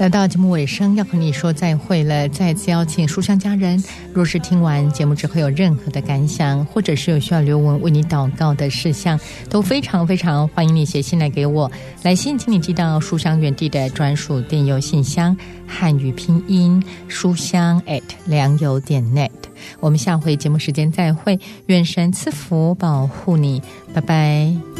来到节目尾声，要和你说再会了。再次邀请书香家人，若是听完节目之后有任何的感想，或者是有需要留文为你祷告的事项，都非常非常欢迎你写信来给我。来信请你寄到书香园地的专属电邮信箱，汉语拼音书香@良友.net。我们下回节目时间再会，愿神赐福保护你，拜拜。